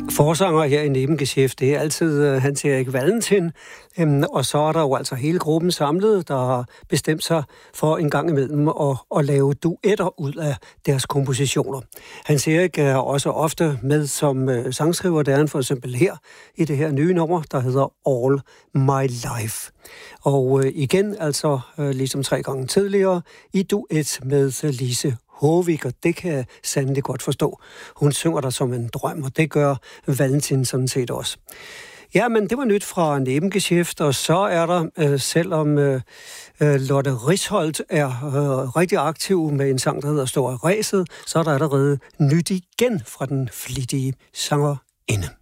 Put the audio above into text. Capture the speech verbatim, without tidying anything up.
Forsanger her i Nebengeschäft, det er altid uh, Hans-Erik Valentin, um, og så er der jo altså hele gruppen samlet, der har bestemt sig for en gang imellem at, at lave duetter ud af deres kompositioner. Hans-Erik er også ofte med som uh, sangskriver, der er han for eksempel her i det her nye nummer, der hedder All My Life. Og uh, igen, altså uh, ligesom tre gange tidligere, i duet med uh, Lise Håvik, og det kan jeg sandelig godt forstå. Hun synger der som en drøm, og det gør Valentin sådan set også. Ja, men det var nyt fra Nebengeschäft, og så er der, øh, selvom øh, Lotte Risholdt er øh, rigtig aktiv med en sang, der hedder Stå af ræset, så er der allerede nyt igen fra den flittige sangerinde.